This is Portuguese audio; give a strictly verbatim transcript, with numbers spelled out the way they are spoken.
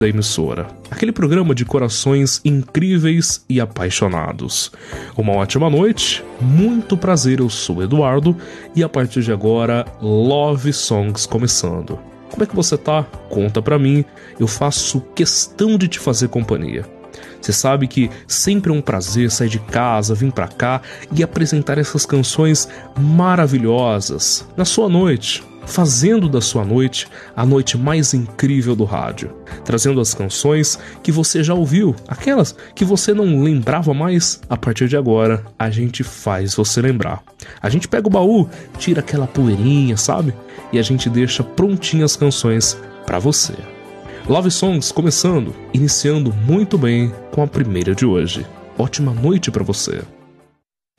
da emissora. Aquele programa de corações incríveis e apaixonados. Uma ótima noite, muito prazer, eu sou o Eduardo e a partir de agora, Love Songs começando. Como é que você tá? Conta pra mim, eu faço questão de te fazer companhia. Você sabe que sempre é um prazer sair de casa, vir pra cá e apresentar essas canções maravilhosas na sua noite, fazendo da sua noite a noite mais incrível do rádio, trazendo as canções que você já ouviu, aquelas que você não lembrava mais. A partir de agora, a gente faz você lembrar. A gente pega o baú, tira aquela poeirinha, sabe? E a gente deixa prontinhas as canções pra você. Love Songs começando, iniciando muito bem com a primeira de hoje. Ótima noite pra você.